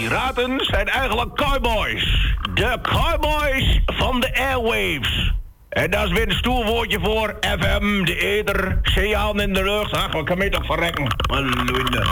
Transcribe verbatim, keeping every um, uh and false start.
Piraten zijn eigenlijk cowboys. De cowboys van de airwaves. En dat is weer een stoer woordje voor F M, de ether, oceaan in de lucht. Ach, wat kan je toch verrekken? Halleluja.